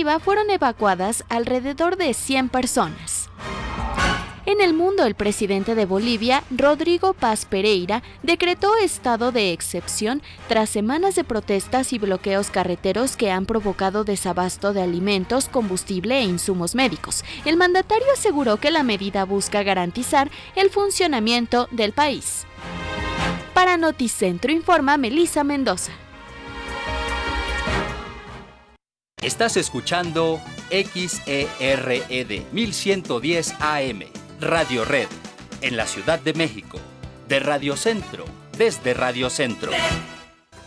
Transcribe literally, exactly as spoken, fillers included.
administrativa fueron evacuadas alrededor de cien personas. En el mundo, el presidente de Bolivia, Rodrigo Paz Pereira, decretó estado de excepción tras semanas de protestas y bloqueos carreteros que han provocado desabasto de alimentos, combustible e insumos médicos. El mandatario aseguró que la medida busca garantizar el funcionamiento del país. Para Noticentro informa Melissa Mendoza. Estás escuchando X E R E D mil ciento diez A M. Radio Red, en la Ciudad de México, de Radio Centro, desde Radio Centro.